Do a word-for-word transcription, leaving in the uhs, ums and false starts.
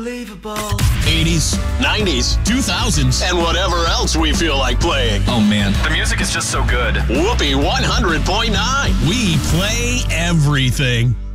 eighties, nineties, two thousands, and whatever else we feel like playing. Oh, man. The music is just so good. Whoopee one hundred point nine. We play everything.